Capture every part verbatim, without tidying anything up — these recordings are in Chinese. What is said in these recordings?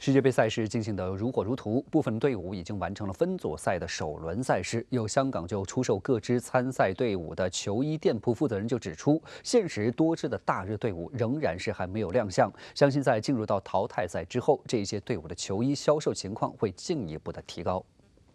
世界杯赛事进行得如火如荼，部分队伍已经完成了分组赛的首轮赛事。有香港就出售各支参赛队伍的球衣店铺负责人就指出，现时多支的大热队伍仍然是还没有亮相，相信在进入到淘汰赛之后，这些队伍的球衣销售情况会进一步的提高。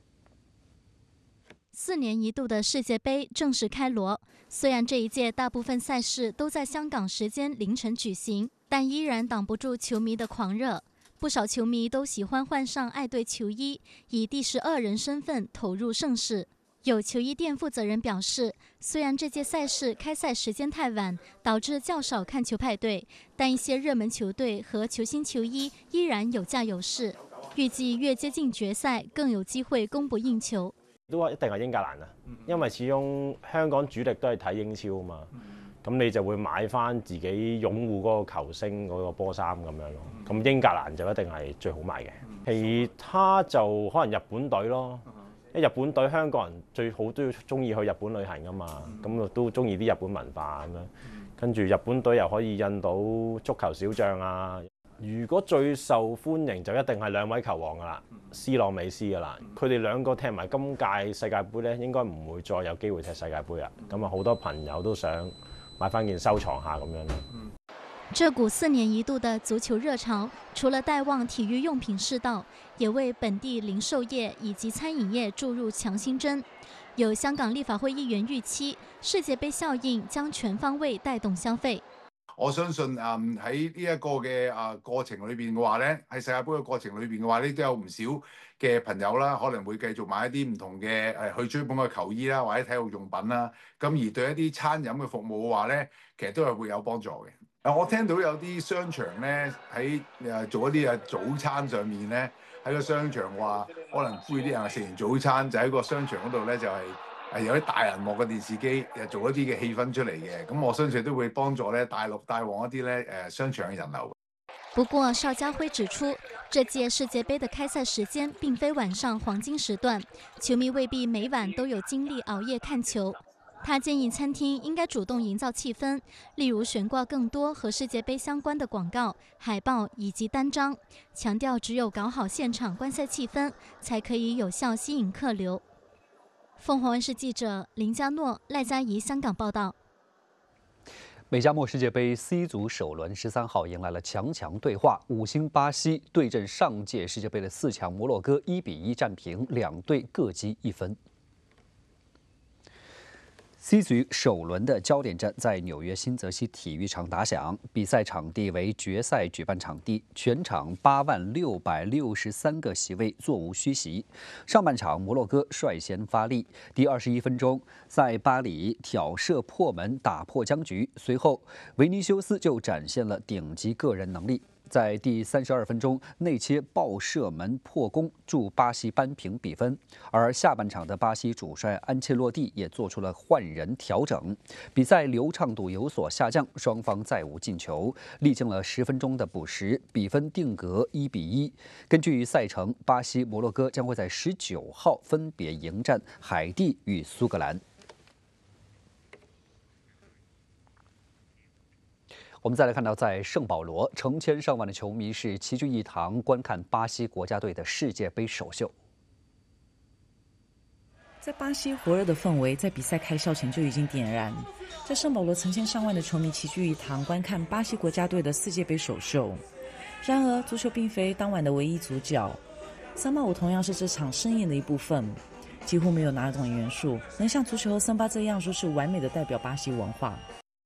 四年一度的世界杯正式开锣，虽然这一届大部分赛事都在香港时间凌晨举行，但依然挡不住球迷的狂热。不少球迷都喜欢换上爱队球衣，以第十二人身份投入盛事。有球衣店负责人表示，虽然这届赛事开赛时间太晚，导致较少看球派对，但一些熱門球隊和球星球衣依然有價有市。預計越接近決賽，更有機會供不應求。 都話一定係英格蘭啊，因為始終香港主力都係睇英超啊嘛。咁你就會買翻自己擁護嗰個球星嗰個波衫咁樣咯。咁英格蘭就一定係最好賣嘅，其他就可能日本隊咯。因為日本隊香港人最好都要中意去日本旅行噶嘛，咁都中意啲日本文化咁樣。跟住日本隊又可以印到足球小將啊。如果最受歡迎就一定係兩位球王噶啦，C朗美斯噶啦。佢哋兩個踢埋今屆世界盃咧，應該唔會再有機會踢世界盃啦。咁啊，好多朋友都想買翻件收藏下咁樣咯。 這股四年一度的足球熱潮，除了帶旺體育用品市道，也為本地零售業以及餐飲業注入強心針。有香港立法會議員預期，世界盃效應將全方位帶動消費。 我相信誒喺呢一個嘅誒過程裏邊嘅話咧，喺世界盃嘅過程裏邊嘅話咧，都有唔少嘅朋友啦，可能會繼續買一啲唔同嘅誒去追捧嘅球衣啦，或者體育用品啦。咁而對一啲餐飲嘅服務嘅話咧，其實都係會有幫助嘅。誒，我聽到有啲商場咧喺誒做一啲誒早餐上面咧，喺個商場話可能呼籲啲人食完早餐就喺個商場嗰度咧就係、是。係有啲大銀幕嘅電視機，誒做一啲嘅氣氛出嚟嘅，咁我相信都會幫助咧大陸帶旺一啲咧誒商場嘅人流。 不過邵家輝指出，這屆世界盃的開賽時間並非晚上黃金時段，球迷未必每晚都有精力熬夜看球。他建議餐廳應該主動營造氣氛，例如懸掛更多和世界盃相關的廣告、海報以及單張，強調只有搞好現場觀賽氣氛，才可以有效吸引客流。鳳凰衛視記者林嘉諾、賴嘉怡香港報道。 美加墨世界杯 C 组首轮十三号迎来了强强对话，五星巴西对阵上届世界杯的四强摩洛哥，一比一战平，两队各积一分。C 组首轮的焦点战在纽约新泽西体育场打响，比赛场地为决赛举办场地，全场八万六百六十三个席位座无虚席。上半场摩洛哥率先发力，第二十一分钟，在巴里挑射破门打破僵局，随后维尼修斯就展现了顶级个人能力。在第三十二分钟，内切爆射门破功，助巴西扳平比分。而下半场的巴西主帅安切洛蒂也做出了换人调整，比赛流畅度有所下降，双方再无进球。历经了十分钟的补时，比分定格一比一。根据赛程，巴西、摩洛哥将会在十九号分别迎战海地与苏格兰。我们再来看到，在圣保罗，成千上万的球迷是齐聚一堂观看巴西国家队的世界杯首秀。 在巴西，火热的氛围在比赛开校前就已经点燃。在圣保罗，成千上万的球迷齐聚一堂观看巴西国家队的世界杯首秀。然而，足球并非当晚的唯一主角，三八舞同样是这场盛宴的一部分。几乎没有哪种元素能像足球和森巴这样说是完美的代表巴西文化。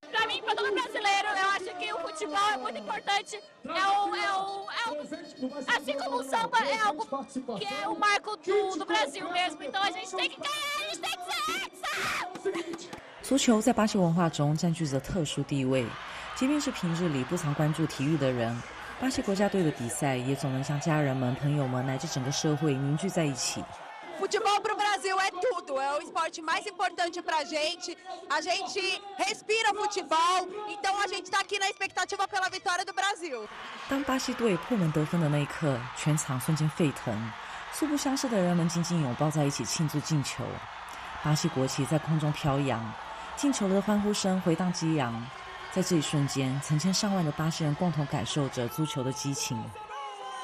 Futebol é muito importante, é o, é o, é o, assim como o samba é algo que é o marco do, do Brasil mesmo, então a gente tem que ganhar, a gente tem que ser hexa! 足球在巴西文化中占据着特殊地位，即便是平日里不常关注体育的人，巴西国家队的比赛也总能将家人们、朋友们乃至整个社会凝聚在一起。 Futebol para o Brasil é tudo, é o esporte mais importante para a gente. A gente respira futebol, então a gente está aqui na expectativa pela vitória do Brasil. 当巴西队破门得分的那一刻，全场瞬间沸腾，素不相识的人们紧紧拥抱在一起庆祝进球。巴西国旗在空中飘扬，进球的欢呼声回荡激昂。在这一瞬间，成千上万的巴西人共同感受着足球的激情。